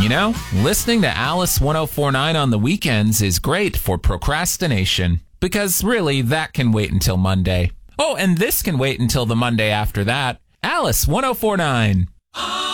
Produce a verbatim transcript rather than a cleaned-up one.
You know, listening to Alice ten forty-nine on the weekends is great for procrastination, because really, that can wait until Monday. Oh, and this can wait until the Monday after that. Alice ten forty-nine.